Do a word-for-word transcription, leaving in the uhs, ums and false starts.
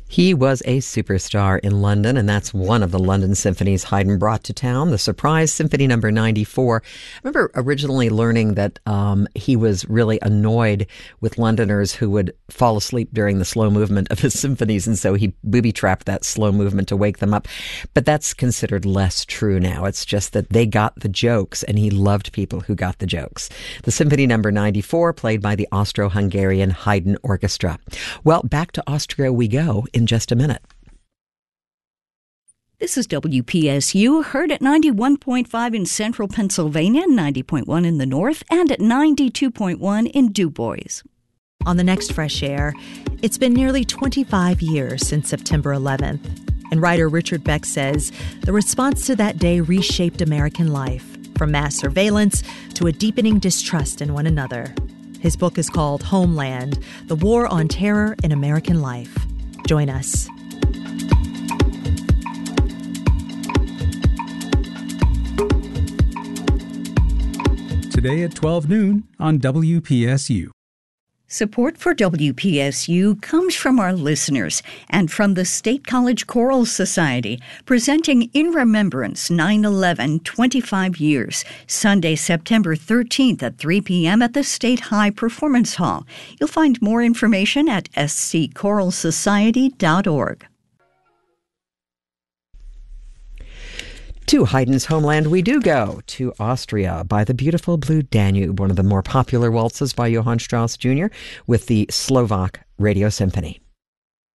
He was a superstar in London, and that's one of the London symphonies Haydn brought to town, the Surprise Symphony Number ninety-four. I remember originally learning that um, he was really annoyed with Londoners who would fall asleep during the slow movement of his symphonies, and so he booby-trapped that slow movement to wake them up. But that's considered less true now. It's just that they got the jokes, and he loved people who got the jokes. The Symphony Number ninety-four, played by the Austro-Hungarian Haydn Orchestra. Well, back to Austria we go in just a minute. This is W P S U, heard at ninety-one point five in central Pennsylvania, ninety point one in the north, and at ninety-two point one in Du Bois. On the next Fresh Air, it's been nearly twenty-five years since September eleventh, and writer Richard Beck says the response to that day reshaped American life, from mass surveillance to a deepening distrust in one another. His book is called Homeland: The War on Terror in American Life. Join us. Today at twelve noon on W P S U. Support for W P S U comes from our listeners and from the State College Choral Society, presenting In Remembrance nine eleven twenty-five years, Sunday, September thirteenth at three p.m. at the State High Performance Hall. You'll find more information at s c choral society dot org. To Haydn's homeland we do go, to Austria, by the beautiful Blue Danube, one of the more popular waltzes by Johann Strauss Junior with the Slovak Radio Symphony.